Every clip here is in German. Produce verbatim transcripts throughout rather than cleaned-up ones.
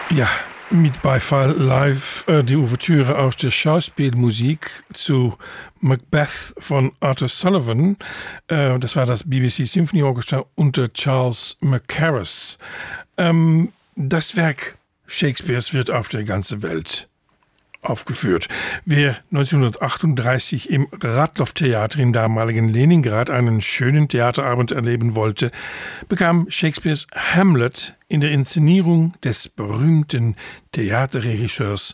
Ja, mit Beifall live äh, die Ouvertüre aus der Schauspielmusik zu Macbeth von Arthur Sullivan. Äh, das war das B B C Symphony Orchestra unter Charles Mackerras. Ähm, das Werk Shakespeares wird auf der ganzen Welt aufgeführt. Wer neunzehnhundertachtunddreißig im Radloff-Theater im damaligen Leningrad einen schönen Theaterabend erleben wollte, bekam Shakespeares Hamlet in der Inszenierung des berühmten Theaterregisseurs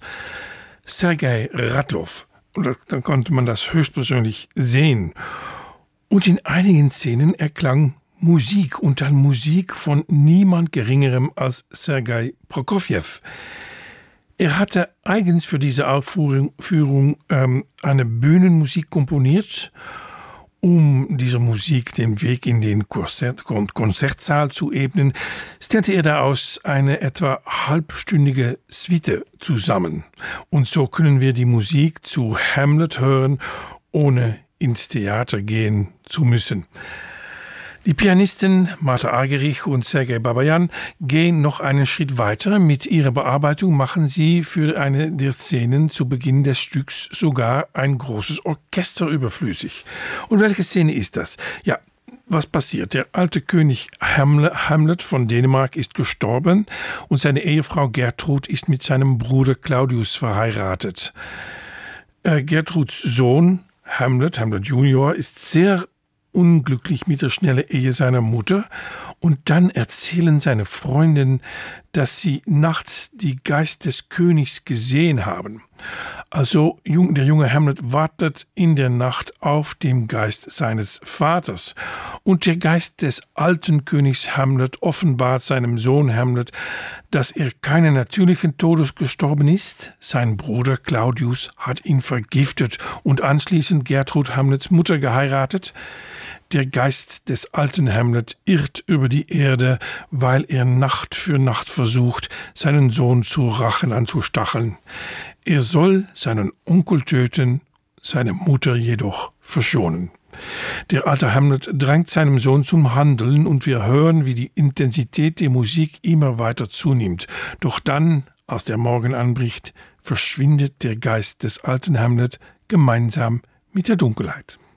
Sergei Radloff. Und dann konnte man das höchstpersönlich sehen. Und in einigen Szenen erklang Musik, und dann Musik von niemand Geringerem als Sergei Prokofjew. Er hatte eigens für diese Aufführung ähm, eine Bühnenmusik komponiert, um dieser Musik den Weg in den Konzert- Konzertsaal zu ebnen, stellte er daraus eine etwa halbstündige Suite zusammen. Und so können wir die Musik zu Hamlet hören, ohne ins Theater gehen zu müssen. Die Pianisten Martha Argerich und Sergei Babayan gehen noch einen Schritt weiter. Mit ihrer Bearbeitung machen sie für eine der Szenen zu Beginn des Stücks sogar ein großes Orchester überflüssig. Und welche Szene ist das? Ja, was passiert? Der alte König Hamlet von Dänemark ist gestorben und seine Ehefrau Gertrud ist mit seinem Bruder Claudius verheiratet. Äh, Gertruds Sohn Hamlet, Hamlet Junior, ist sehr unglücklich mit der schnellen Ehe seiner Mutter, und dann erzählen seine Freundinnen, dass sie nachts die Geist des Königs gesehen haben. Also der junge Hamlet wartet in der Nacht auf den Geist seines Vaters, und der Geist des alten Königs Hamlet offenbart seinem Sohn Hamlet, dass er keinen natürlichen Todes gestorben ist. Sein Bruder Claudius hat ihn vergiftet und anschließend Gertrud Hamlets Mutter geheiratet. Der Geist des alten Hamlet irrt über die Erde, weil er Nacht für Nacht versucht, seinen Sohn zu Rachen anzustacheln. Er soll seinen Onkel töten, seine Mutter jedoch verschonen. Der alte Hamlet drängt seinem Sohn zum Handeln, und wir hören, wie die Intensität der Musik immer weiter zunimmt. Doch dann, als der Morgen anbricht, verschwindet der Geist des alten Hamlet gemeinsam mit der Dunkelheit.